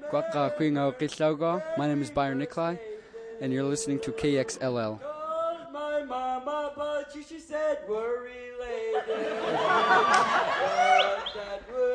My name is Byron Nikolai, and you're listening to KXLL. My mama, but she said we're related. That would